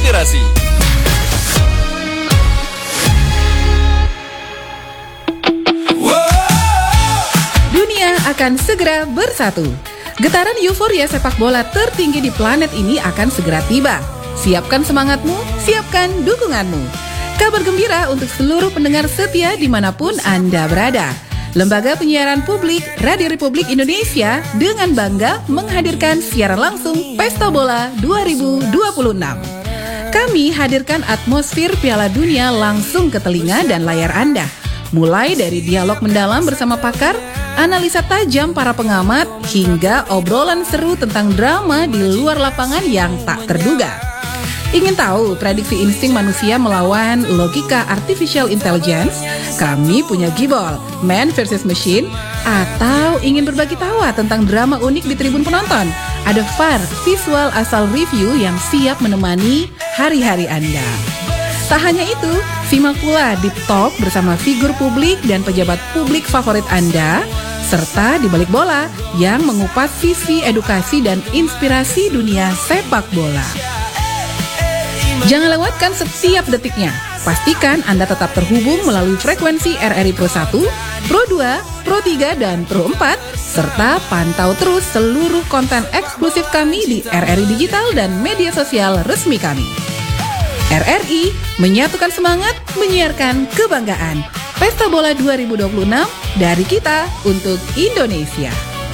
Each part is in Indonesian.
inspirasi. Dunia akan segera bersatu. Getaran euforia sepak bola tertinggi di planet ini akan segera tiba. Siapkan semangatmu, siapkan dukunganmu. Kabar gembira untuk seluruh pendengar setia dimanapun Anda berada. Lembaga Penyiaran Publik Radio Republik Indonesia dengan bangga menghadirkan siaran langsung Pesta Bola 2026. Kami hadirkan atmosfer Piala Dunia langsung ke telinga dan layar Anda. Mulai dari dialog mendalam bersama pakar, analisa tajam para pengamat, hingga obrolan seru tentang drama di luar lapangan yang tak terduga. Ingin tahu prediksi insting manusia melawan logika artificial intelligence? Kami punya Gibol, Man versus Machine. Atau ingin berbagi tawa tentang drama unik di tribun penonton? Ada VAR, visual asal review yang siap menemani hari-hari Anda. Tak hanya itu, simak pula Deep Talk bersama figur publik dan pejabat publik favorit Anda, serta di balik bola yang mengupas sisi edukasi dan inspirasi dunia sepak bola. Jangan lewatkan setiap detiknya. Pastikan Anda tetap terhubung melalui frekuensi RRI Pro 1, Pro 2, Pro 3, dan Pro 4, serta pantau terus seluruh konten eksklusif kami di RRI Digital dan media sosial resmi kami. RRI menyatukan semangat, menyiarkan kebanggaan. Pesta Bola 2026 dari kita untuk Indonesia.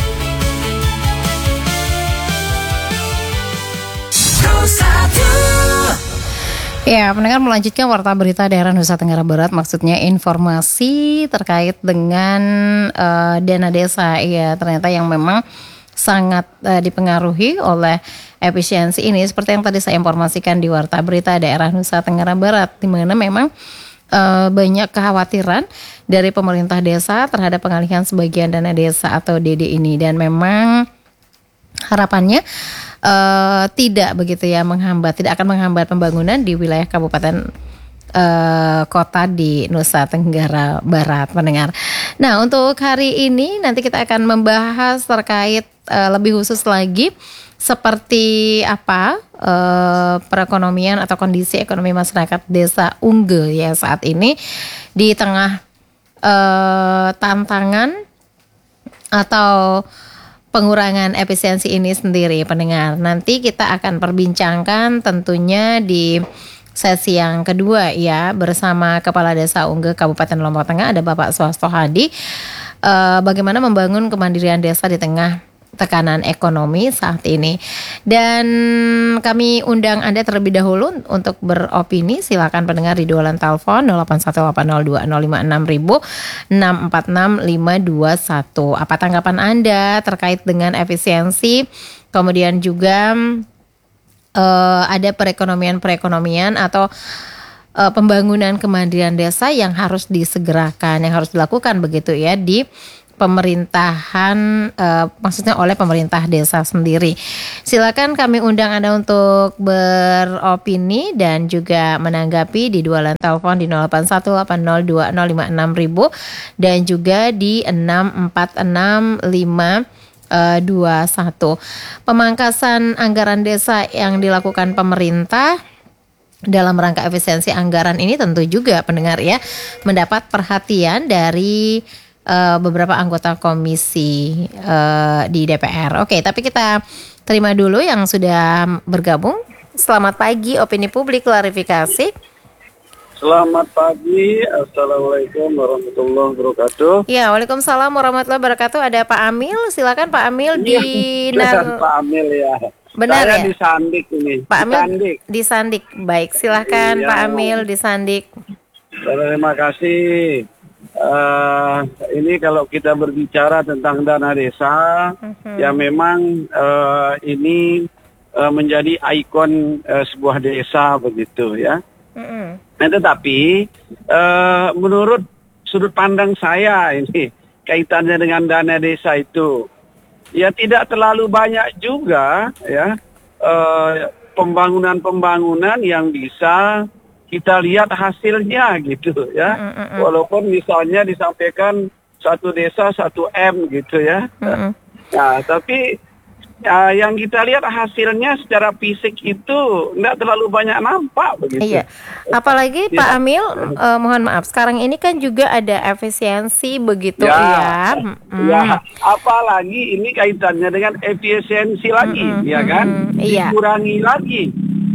Ya, pendengar melanjutkan Warta Berita Daerah Nusa Tenggara Barat, maksudnya informasi terkait dengan dana desa. Ya, ternyata yang memang sangat dipengaruhi oleh efisiensi ini, seperti yang tadi saya informasikan di Warta Berita Daerah Nusa Tenggara Barat, di mana memang banyak kekhawatiran dari pemerintah desa terhadap pengalihan sebagian dana desa atau DD ini, dan memang harapannya tidak begitu ya tidak akan menghambat pembangunan di wilayah kabupaten kota di Nusa Tenggara Barat, pendengar. Nah, untuk hari ini nanti kita akan membahas terkait lebih khusus lagi seperti apa perekonomian atau kondisi ekonomi masyarakat Desa Unggel ya saat ini di tengah tantangan atau pengurangan efisiensi ini sendiri, pendengar. Nanti kita akan perbincangkan tentunya di sesi yang kedua ya bersama Kepala Desa Unggel Kabupaten Lombok Tengah, ada Bapak Swasto Hadi, bagaimana membangun kemandirian desa di tengah tekanan ekonomi saat ini. Dan kami undang Anda terlebih dahulu untuk beropini. Silakan pendengar di dualan telepon 0818205656 Apa tanggapan Anda terkait dengan efisiensi? Kemudian juga ada perekonomian atau pembangunan kemandirian desa yang harus disegerakan, yang harus dilakukan begitu ya di pemerintahan, maksudnya oleh pemerintah desa sendiri. Silakan kami undang Anda untuk beropini dan juga menanggapi di dualan telepon di 081802056000 dan juga di 646521. Pemangkasan anggaran desa yang dilakukan pemerintah dalam rangka efisiensi anggaran ini tentu juga, pendengar ya, mendapat perhatian dari beberapa anggota komisi di DPR. Oke, tapi kita terima dulu yang sudah bergabung. Selamat pagi, opini publik klarifikasi. Selamat pagi, Assalamualaikum warahmatullahi wabarakatuh. Ya, Waalaikumsalam warahmatullahi wabarakatuh. Ada Pak Amil, silakan Pak Amil di Pak Amil ya. Benar saya ya? di Sandik ini. Pak Amil Sandik. di Sandik. Baik, silakan Pak Amil di Sandik. Terima kasih. Ini kalau kita berbicara tentang dana desa, ya memang ini menjadi ikon sebuah desa begitu ya. Nah, tetapi menurut sudut pandang saya ini kaitannya dengan dana desa itu, ya tidak terlalu banyak juga ya pembangunan-pembangunan yang bisa kita lihat hasilnya gitu ya. Walaupun misalnya disampaikan satu desa 1 M gitu ya. Nah, tapi yang kita lihat hasilnya secara fisik itu nggak terlalu banyak nampak begitu. Iya, apalagi Pak Amil, mohon maaf, sekarang ini kan juga ada efisiensi begitu ya. Ya, apalagi ini kaitannya dengan efisiensi lagi, ya kan? Dikurangi lagi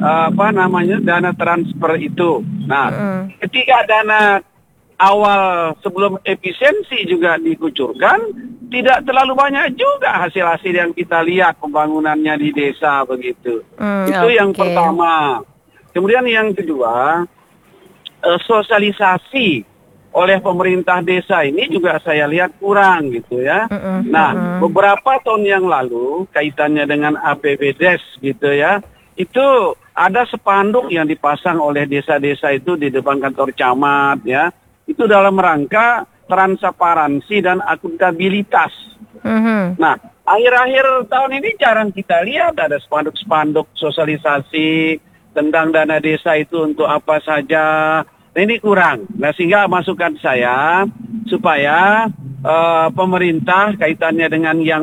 dana transfer itu. Nah, ketika dana awal sebelum efisiensi juga dikucurkan, tidak terlalu banyak juga hasil-hasil yang kita lihat pembangunannya di desa begitu. Itu yang pertama. Kemudian yang kedua, sosialisasi oleh pemerintah desa ini juga saya lihat kurang gitu ya. Nah, beberapa tahun yang lalu kaitannya dengan APBDes gitu ya, itu ada spanduk yang dipasang oleh desa-desa itu di depan kantor camat ya. Itu dalam rangka transparansi dan akuntabilitas. Nah, akhir-akhir tahun ini jarang kita lihat ada spanduk-spanduk sosialisasi tentang dana desa itu untuk apa saja. Nah, ini kurang. Nah, sehingga masukan saya supaya pemerintah kaitannya dengan yang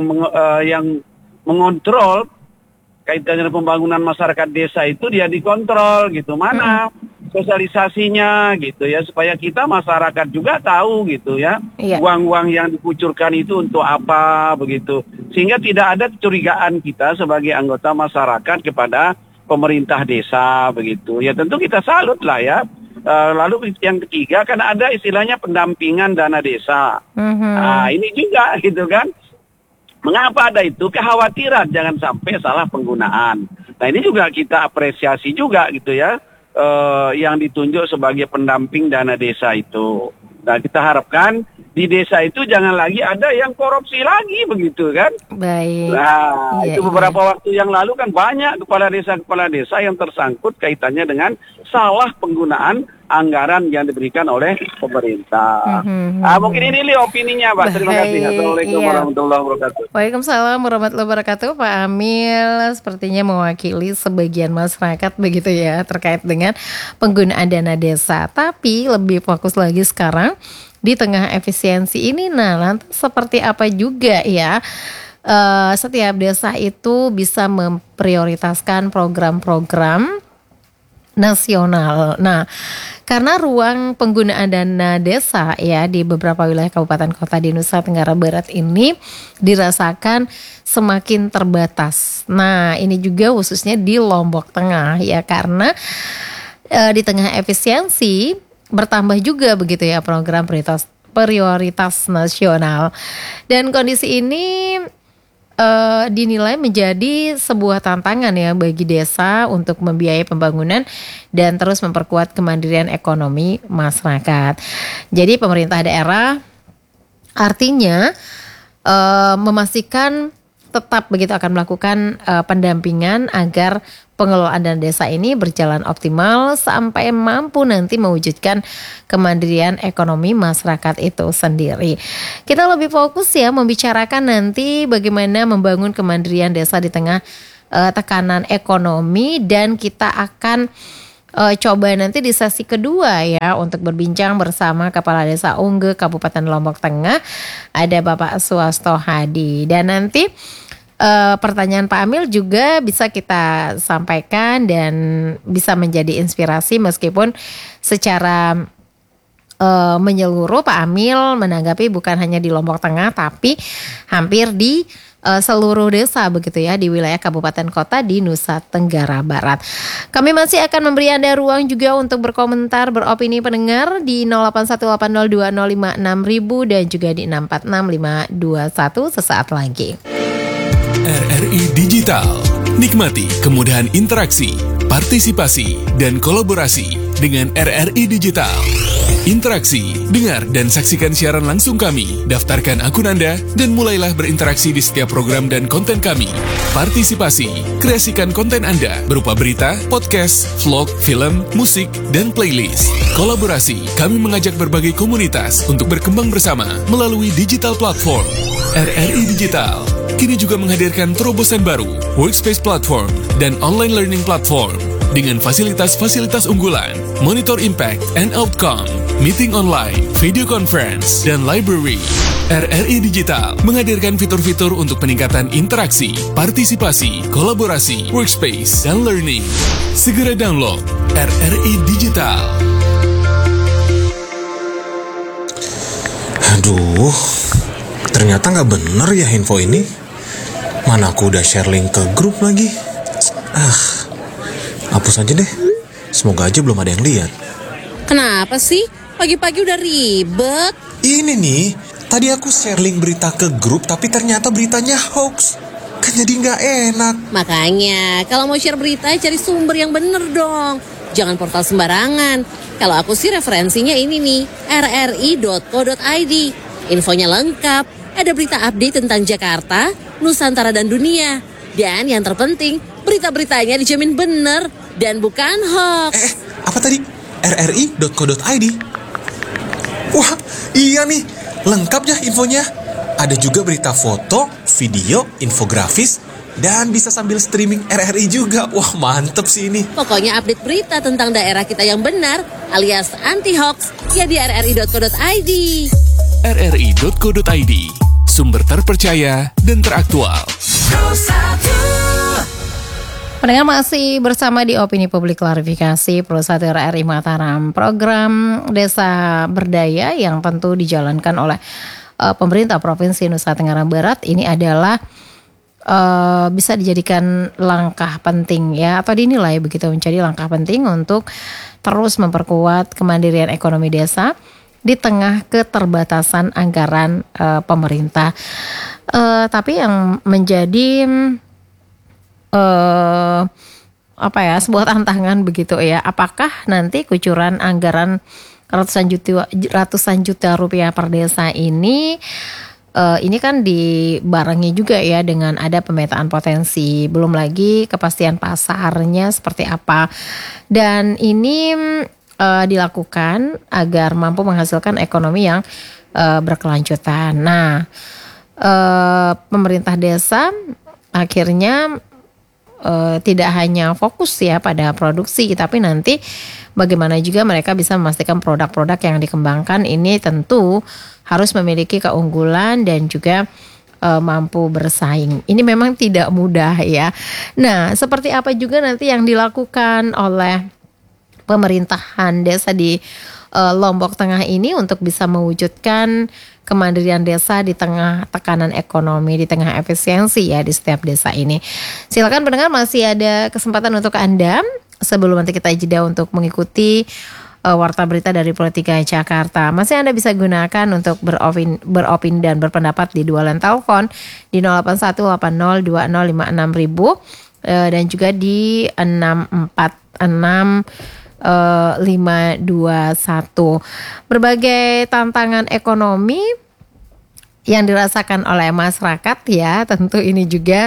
mengontrol kaitannya dengan pembangunan masyarakat desa itu dia dikontrol gitu. Mana sosialisasinya gitu ya, supaya kita masyarakat juga tahu gitu ya, uang-uang yang dikucurkan itu untuk apa begitu, sehingga tidak ada kecurigaan kita sebagai anggota masyarakat kepada pemerintah desa begitu ya. Tentu kita salut lah ya. Lalu yang ketiga kan ada istilahnya pendampingan dana desa. Nah, ini juga gitu kan, mengapa ada itu kekhawatiran jangan sampai salah penggunaan. Nah, ini juga kita apresiasi juga gitu ya. Yang ditunjuk sebagai pendamping dana desa itu. Nah, kita harapkan di desa itu jangan lagi ada yang korupsi lagi begitu kan. Baik. Nah, itu beberapa waktu yang lalu kan banyak kepala desa yang tersangkut kaitannya dengan salah penggunaan anggaran yang diberikan oleh pemerintah. Mungkin ini opininya Pak. Terima kasih. Assalamualaikum warahmatullahi wabarakatuh. Waalaikumsalam warahmatullahi wabarakatuh. Pak Amil sepertinya mewakili sebagian masyarakat begitu ya terkait dengan penggunaan dana desa. Tapi lebih fokus lagi sekarang di tengah efisiensi ini. Nah, lantas seperti apa juga ya setiap desa itu bisa memprioritaskan program-program nasional. Nah, karena ruang penggunaan dana desa ya di beberapa wilayah kabupaten kota di Nusa Tenggara Barat ini dirasakan semakin terbatas. Nah, ini juga khususnya di Lombok Tengah ya, karena di tengah efisiensi bertambah juga begitu ya program prioritas nasional. Dan kondisi ini dinilai menjadi sebuah tantangan ya bagi desa untuk membiayai pembangunan dan terus memperkuat kemandirian ekonomi masyarakat. Jadi pemerintah daerah artinya memastikan tetap begitu akan melakukan pendampingan agar pengelolaan dana desa ini berjalan optimal sampai mampu nanti mewujudkan kemandirian ekonomi masyarakat itu sendiri. Kita lebih fokus ya membicarakan nanti bagaimana membangun kemandirian desa di tengah tekanan ekonomi, dan kita akan coba nanti di sesi kedua ya untuk berbincang bersama Kepala Desa Ungge Kabupaten Lombok Tengah, ada Bapak Suwasto Hadi. Dan nanti pertanyaan Pak Amil juga bisa kita sampaikan dan bisa menjadi inspirasi meskipun secara menyeluruh Pak Amil menanggapi bukan hanya di Lombok Tengah tapi hampir di seluruh desa begitu ya di wilayah kabupaten kota di Nusa Tenggara Barat. Kami masih akan memberi Anda ruang juga untuk berkomentar, beropini pendengar di 081802056000 dan juga di 646521 sesaat lagi. RRI Digital. Nikmati kemudahan interaksi, partisipasi, dan kolaborasi dengan RRI Digital. Interaksi, dengar dan saksikan siaran langsung kami, daftarkan akun Anda, dan mulailah berinteraksi di setiap program dan konten kami. Partisipasi, kreasikan konten Anda berupa berita, podcast, vlog, film, musik, dan playlist. Kolaborasi, kami mengajak berbagai komunitas untuk berkembang bersama melalui digital platform. RRI Digital kini juga menghadirkan terobosan baru, workspace platform, dan online learning platform dengan fasilitas-fasilitas unggulan, monitor impact and outcome, meeting online, video conference, dan library. RRI Digital menghadirkan fitur-fitur untuk peningkatan interaksi, partisipasi, kolaborasi, workspace, dan learning. Segera download RRI Digital. Aduh, ternyata nggak bener ya info ini. Mana aku udah share link ke grup lagi. Hapus aja deh. Semoga aja belum ada yang lihat. Kenapa sih? Pagi-pagi udah ribet. Ini nih, tadi aku share link berita ke grup tapi ternyata beritanya hoax. Kan jadi nggak enak. Makanya, kalau mau share berita cari sumber yang bener dong. Jangan portal sembarangan. Kalau aku sih referensinya ini nih, rri.co.id. Infonya lengkap, ada berita update tentang Jakarta, Nusantara dan dunia. Dan yang terpenting, berita-beritanya dijamin bener dan bukan hoax. Apa tadi? rri.co.id. Wah, iya nih, lengkap ya infonya. Ada juga berita foto, video, infografis, dan bisa sambil streaming RRI juga. Wah, mantep sih ini. Pokoknya update berita tentang daerah kita yang benar, alias anti-hoax, ya di rri.co.id. rri.co.id, sumber terpercaya dan teraktual. Pendengar masih bersama di Opini Publik Klarifikasi Pro 1 RRI Mataram. Program Desa Berdaya yang tentu dijalankan oleh pemerintah Provinsi Nusa Tenggara Barat ini adalah bisa dijadikan langkah penting ya, atau dinilai begitu menjadi langkah penting untuk terus memperkuat kemandirian ekonomi desa di tengah keterbatasan anggaran pemerintah. Tapi yang menjadi sebuah tantangan begitu ya. Apakah nanti kucuran anggaran ratusan juta rupiah per desa ini kan dibarengi juga ya dengan ada pemetaan potensi, belum lagi kepastian pasarnya seperti apa. Dan ini dilakukan agar mampu menghasilkan ekonomi yang berkelanjutan. Nah, pemerintah desa akhirnya tidak hanya fokus ya pada produksi, tapi nanti bagaimana juga mereka bisa memastikan produk-produk yang dikembangkan ini tentu harus memiliki keunggulan dan juga mampu bersaing. Ini memang tidak mudah ya. Nah, seperti apa juga nanti yang dilakukan oleh pemerintahan desa di Lombok Tengah ini untuk bisa mewujudkan kemandirian desa di tengah tekanan ekonomi, di tengah efisiensi ya di setiap desa ini. Silakan pendengar, masih ada kesempatan untuk Anda sebelum nanti kita jeda untuk mengikuti warta berita dari Pro 3 Jakarta. Masih Anda bisa gunakan untuk beropini dan berpendapat di dua line telepon di 081802056000 dan juga di 646 521. Berbagai tantangan ekonomi yang dirasakan oleh masyarakat ya, tentu ini juga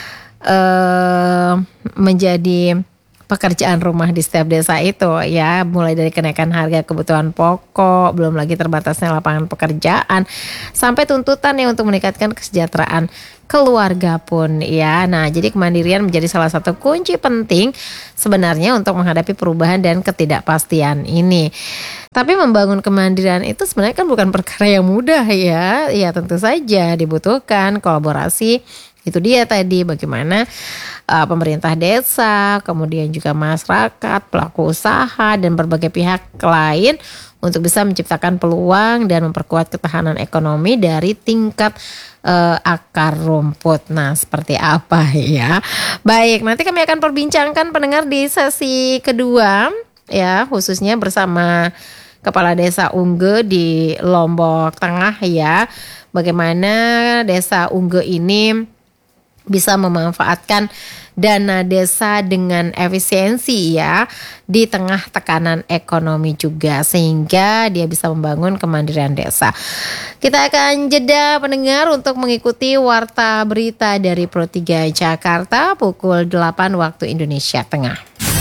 menjadi pekerjaan rumah di setiap desa itu ya, mulai dari kenaikan harga kebutuhan pokok, belum lagi terbatasnya lapangan pekerjaan, sampai tuntutan ya untuk meningkatkan kesejahteraan keluarga pun ya. Nah, jadi kemandirian menjadi salah satu kunci penting sebenarnya untuk menghadapi perubahan dan ketidakpastian ini. Tapi membangun kemandirian itu sebenarnya kan bukan perkara yang mudah ya. Ya tentu saja dibutuhkan kolaborasi. Itu dia tadi bagaimana pemerintah desa, kemudian juga masyarakat, pelaku usaha, dan berbagai pihak lain untuk bisa menciptakan peluang dan memperkuat ketahanan ekonomi dari tingkat akar rumput. Nah, seperti apa ya? Baik, nanti kami akan perbincangkan pendengar di sesi kedua ya, khususnya bersama Kepala Desa Ungge di Lombok Tengah ya. Bagaimana Desa Ungge ini bisa memanfaatkan dana desa dengan efisiensi ya di tengah tekanan ekonomi juga, sehingga dia bisa membangun kemandirian desa. Kita akan jeda pendengar untuk mengikuti warta berita dari Pro 3 Jakarta pukul 8 waktu Indonesia Tengah.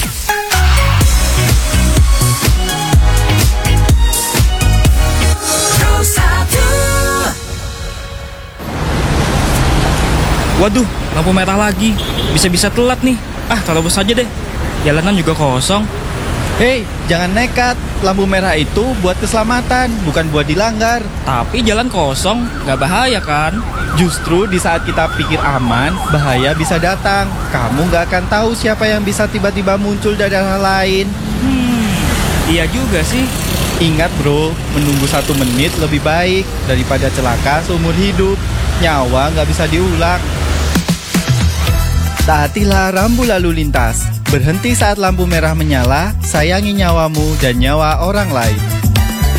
Waduh, lampu merah lagi. Bisa-bisa telat nih. Terobos aja deh. Jalanan juga kosong. Hei, jangan nekat. Lampu merah itu buat keselamatan, bukan buat dilanggar. Tapi jalan kosong, gak bahaya kan? Justru di saat kita pikir aman, bahaya bisa datang. Kamu gak akan tahu siapa yang bisa tiba-tiba muncul dari arah lain. Iya juga sih. Ingat bro, menunggu 1 menit lebih baik daripada celaka seumur hidup. Nyawa gak bisa diulang. Taatilah rambu lalu lintas. Berhenti saat lampu merah menyala, sayangi nyawamu dan nyawa orang lain.